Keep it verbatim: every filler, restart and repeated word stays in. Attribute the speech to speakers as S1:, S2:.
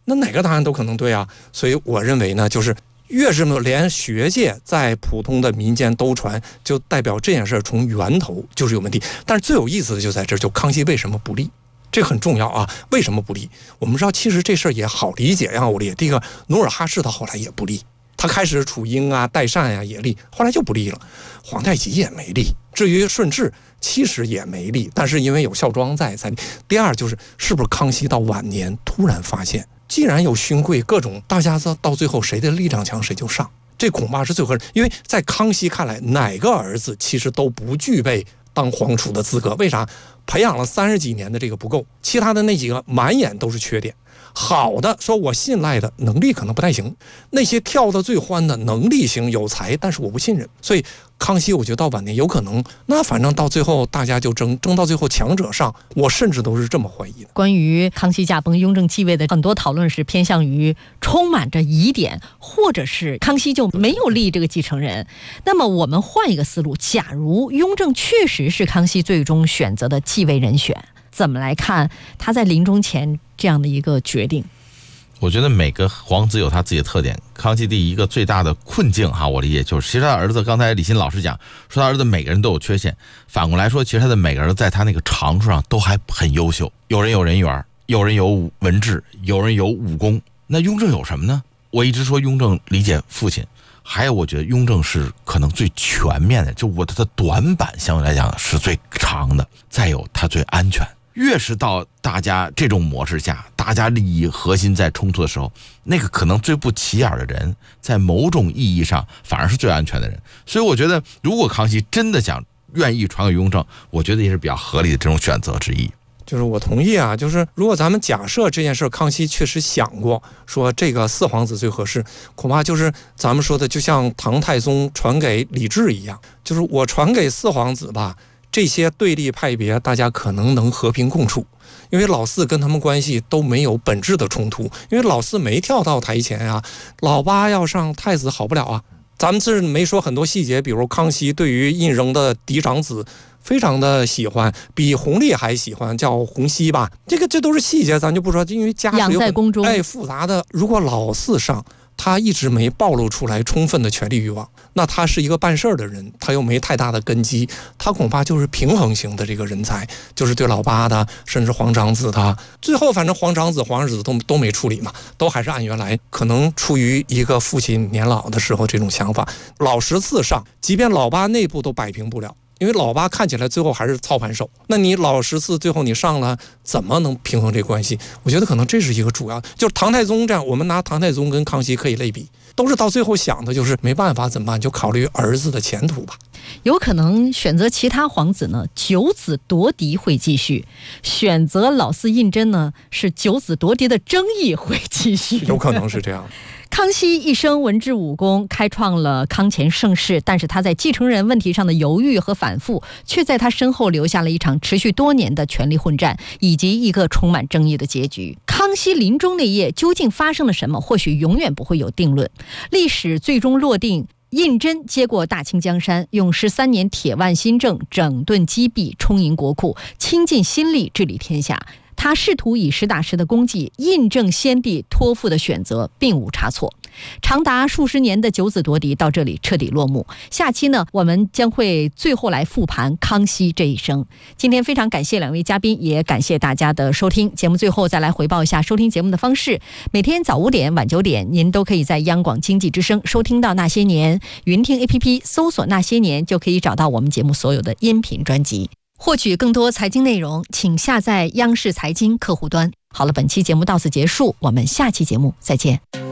S1: 那哪个答案都可能对啊。所以我认为呢，就是越是连学界在普通的民间都传，就代表这件事从源头就是有问题。但是最有意思的就在这儿，就康熙为什么不立？这很重要啊！为什么不立？我们知道，其实这事儿也好理解呀。我理解，第一个，努尔哈赤他后来也不立，他开始楚英啊、代善呀、啊、也立，后来就不立了。皇太极也没立，至于顺治其实也没立，但是因为有孝庄在才立。第二就是，是不是康熙到晚年突然发现，既然有勋贵各种，大家到最后谁的力量强谁就上，这恐怕是最合适。因为在康熙看来，哪个儿子其实都不具备当皇储的资格。为啥？培养了三十几年的这个不够，其他的那几个满眼都是缺点。好的，说我信赖的能力可能不太行，那些跳得最欢的能力行有才，但是我不信任。所以康熙我觉得到晚年有可能，那反正到最后大家就争争到最后强者上，我甚至都是这么怀疑的。
S2: 关于康熙驾崩雍正继位的很多讨论是偏向于充满着疑点，或者是康熙就没有立这个继承人。那么我们换一个思路，假如雍正确实是康熙最终选择的继位人选，怎么来看他在临终前这样的一个决定？
S3: 我觉得每个皇子有他自己的特点。康熙第一个最大的困境哈，我理解就是，其实他儿子刚才李欣老师讲说他儿子每个人都有缺陷，反过来说，其实他的每个人在他那个长处上都还很优秀。有人有人缘，有人有文治，有人有武功。那雍正有什么呢？我一直说雍正理解父亲，还有我觉得雍正是可能最全面的，就我他的短板相对来讲是最长的，再有他最安全。越是到大家这种模式下，大家利益核心在冲突的时候，那个可能最不起眼的人，在某种意义上反而是最安全的人。所以我觉得，如果康熙真的想愿意传给雍正，我觉得也是比较合理的这种选择之一。
S1: 就是我同意啊，就是如果咱们假设这件事康熙确实想过，说这个四皇子最合适，恐怕就是咱们说的，就像唐太宗传给李治一样，就是我传给四皇子吧，这些对立派别大家可能能和平共处，因为老四跟他们关系都没有本质的冲突，因为老四没跳到台前啊，老八要上太子好不了啊。咱们这没说很多细节，比如康熙对于胤禛的嫡长子非常的喜欢，比弘历还喜欢，叫弘皙吧。这个这都是细节，咱就不说，因为家
S2: 养在宫中，
S1: 哎，复杂的。如果老四上，他一直没暴露出来充分的权力欲望，那他是一个办事儿的人，他又没太大的根基，他恐怕就是平衡型的这个人才，就是对老八的，甚至皇长子的，最后反正皇长子、皇儿子都都没处理嘛，都还是按原来，可能出于一个父亲年老的时候这种想法，老十四上，即便老八内部都摆平不了。因为老八看起来最后还是操盘手，那你老十四最后你上了，怎么能平衡这关系？我觉得可能这是一个主要，就是唐太宗这样，我们拿唐太宗跟康熙可以类比，都是到最后想的就是没办法怎么办，就考虑儿子的前途吧。
S2: 有可能选择其他皇子呢，九子夺嫡会继续；选择老四胤禛呢，是九子夺嫡的争议会继续。
S1: 有可能是这样。
S2: 康熙一生文治武功，开创了康乾盛世，但是他在继承人问题上的犹豫和反复，却在他身后留下了一场持续多年的权力混战，以及一个充满争议的结局。康熙临终那夜究竟发生了什么，或许永远不会有定论。历史最终落定，胤禛接过大清江山，用十三年铁腕新政整顿积弊，充盈国库，倾尽心力治理天下。他试图以实打实的功绩印证先帝托付的选择，并无差错。长达数十年的九子夺嫡到这里彻底落幕。下期呢，我们将会最后来复盘康熙这一生。今天非常感谢两位嘉宾，也感谢大家的收听。节目最后再来回报一下收听节目的方式：每天早五点、晚九点，您都可以在央广经济之声收听到《那些年》，云听 A P P 搜索《那些年》就可以找到我们节目所有的音频专辑。获取更多财经内容，请下载央视财经客户端。好了，本期节目到此结束，我们下期节目再见。